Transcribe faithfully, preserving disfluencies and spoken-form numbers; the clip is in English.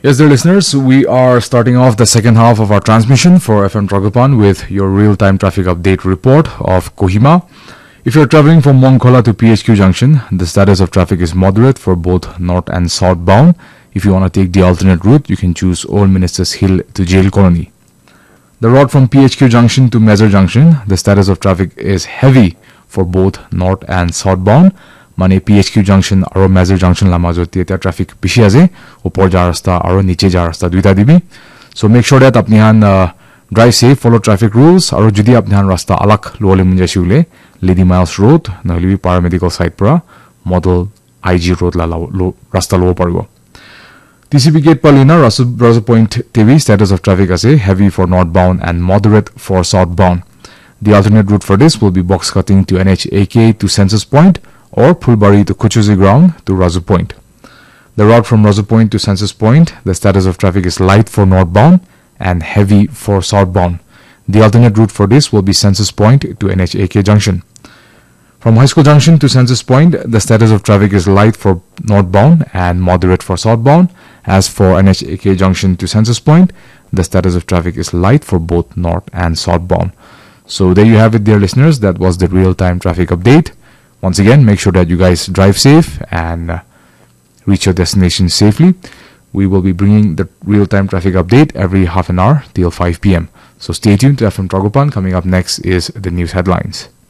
Yes, dear listeners, we are starting off the second half of our transmission for F M Tragopan with your real-time traffic update report of Kohima. If you're traveling from Mongkhola to P H Q Junction, the status of traffic is moderate for both north and southbound. If you want to take the alternate route, you can choose Old Ministers Hill to Jail Colony. The road from P H Q Junction to Mezar Junction, the status of traffic is heavy for both north and southbound. Mane P H Q Junction aro Mezar Junction la majot eta traffic bishi ase upor ja rasta aro niche ja rasta duita dibi. So make sure that apni han uh, drive safe, follow traffic rules aro jodi apni han rasta alak lole munja siule Lady Miles Road nahile bi paramedical side pra model I G road la lo, rasta lo paribo. T C B gate palina Rasu Point T V status of traffic ase heavy for northbound and moderate for southbound. The alternate route for this will be box cutting to N H A K to Census Point or Phulbari to Kuchuzi Ground to Rasu Point. The route from Rasu Point to Census Point, the status of traffic is light for northbound and heavy for southbound. The alternate route for this will be Census Point to N H A K Junction. From High School Junction to Census Point, the status of traffic is light for northbound and moderate for southbound. As for N H A K Junction to Census Point, the status of traffic is light for both north and southbound. So there you have it, dear listeners. That was the real-time traffic update. Once again, make sure that you guys drive safe and uh, reach your destination safely. We will be bringing the real-time traffic update every half an hour till five p m So stay tuned to F M Tragopan. Coming up next is the news headlines.